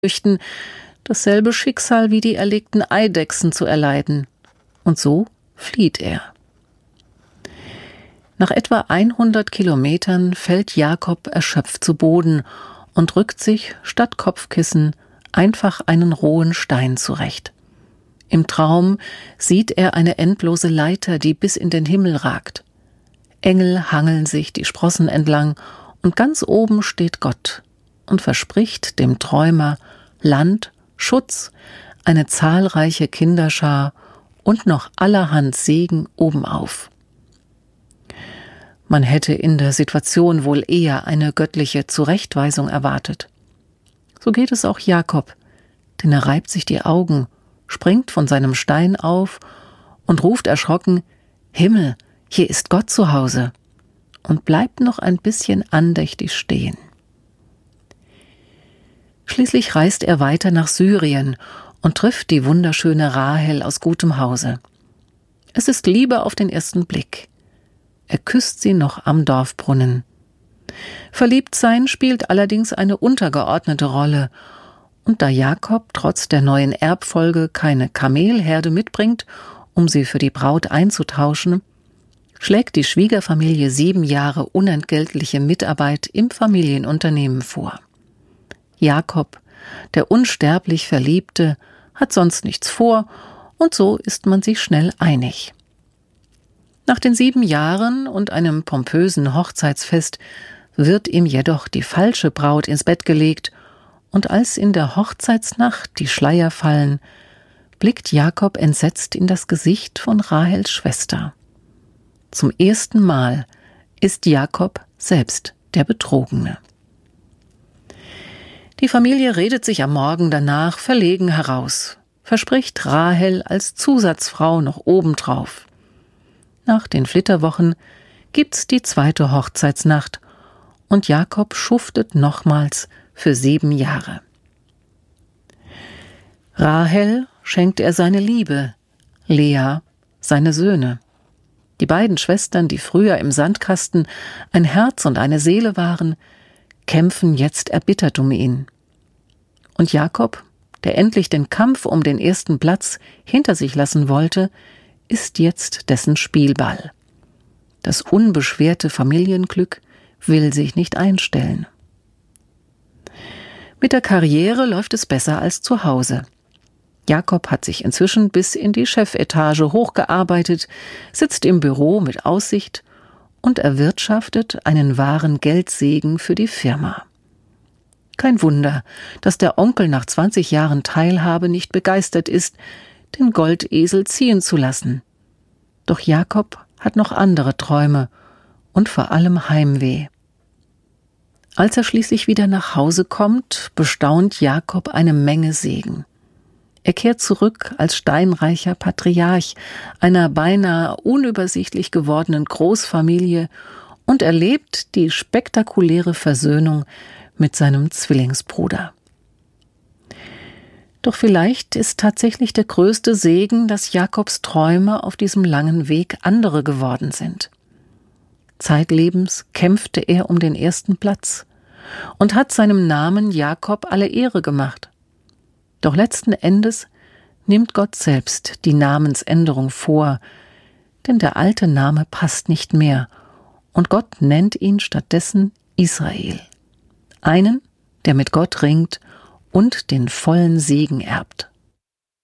fürchten, dasselbe Schicksal wie die erlegten Eidechsen zu erleiden. Und so flieht er. Nach etwa 100 Kilometern fällt Jakob erschöpft zu Boden und rückt sich statt Kopfkissen einfach einen rohen Stein zurecht. Im Traum sieht er eine endlose Leiter, die bis in den Himmel ragt. Engel hangeln sich die Sprossen entlang und ganz oben steht Gott und verspricht dem Träumer Land, Schutz, eine zahlreiche Kinderschar und noch allerhand Segen obenauf. Man hätte in der Situation wohl eher eine göttliche Zurechtweisung erwartet. So geht es auch Jakob, denn er reibt sich die Augen, springt von seinem Stein auf und ruft erschrocken: Himmel, hier ist Gott zu Hause, und bleibt noch ein bisschen andächtig stehen. Schließlich reist er weiter nach Syrien und trifft die wunderschöne Rahel aus gutem Hause. Es ist Liebe auf den ersten Blick. Er küsst sie noch am Dorfbrunnen. Verliebtsein spielt allerdings eine untergeordnete Rolle, und da Jakob trotz der neuen Erbfolge keine Kamelherde mitbringt, um sie für die Braut einzutauschen, schlägt die Schwiegerfamilie 7 Jahre unentgeltliche Mitarbeit im Familienunternehmen vor. Jakob, der unsterblich Verliebte, hat sonst nichts vor, und so ist man sich schnell einig. Nach den 7 Jahren und einem pompösen Hochzeitsfest wird ihm jedoch die falsche Braut ins Bett gelegt, und als in der Hochzeitsnacht die Schleier fallen, blickt Jakob entsetzt in das Gesicht von Rahels Schwester. Zum ersten Mal ist Jakob selbst der Betrogene. Die Familie redet sich am Morgen danach verlegen heraus, verspricht Rahel als Zusatzfrau noch obendrauf. Nach den Flitterwochen gibt's die 2. Hochzeitsnacht und Jakob schuftet nochmals für 7 Jahre. Rahel schenkt er seine Liebe, Lea seine Söhne. Die beiden Schwestern, die früher im Sandkasten ein Herz und eine Seele waren, kämpfen jetzt erbittert um ihn. Und Jakob, der endlich den Kampf um den ersten Platz hinter sich lassen wollte, ist jetzt dessen Spielball. Das unbeschwerte Familienglück will sich nicht einstellen. Mit der Karriere läuft es besser als zu Hause. Jakob hat sich inzwischen bis in die Chefetage hochgearbeitet, sitzt im Büro mit Aussicht und erwirtschaftet einen wahren Geldsegen für die Firma. Kein Wunder, dass der Onkel nach 20 Jahren Teilhabe nicht begeistert ist, den Goldesel ziehen zu lassen. Doch Jakob hat noch andere Träume und vor allem Heimweh. Als er schließlich wieder nach Hause kommt, bestaunt Jakob eine Menge Segen. Er kehrt zurück als steinreicher Patriarch einer beinahe unübersichtlich gewordenen Großfamilie und erlebt die spektakuläre Versöhnung mit seinem Zwillingsbruder. Doch vielleicht ist tatsächlich der größte Segen, dass Jakobs Träume auf diesem langen Weg andere geworden sind. Zeitlebens kämpfte er um den ersten Platz und hat seinem Namen Jakob alle Ehre gemacht. Doch letzten Endes nimmt Gott selbst die Namensänderung vor, denn der alte Name passt nicht mehr und Gott nennt ihn stattdessen Israel. Einen, der mit Gott ringt und den vollen Segen erbt.